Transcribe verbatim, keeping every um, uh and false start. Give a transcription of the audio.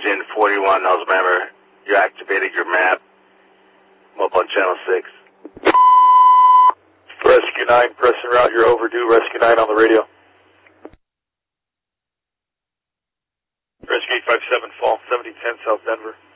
Agent forty-one Alzheimer, you activated your map. I'm up on channel six. Rescue nine, pressing route, you're overdue. Rescue nine on the radio. Rescue eight five seven, fall, seventy ten South Denver.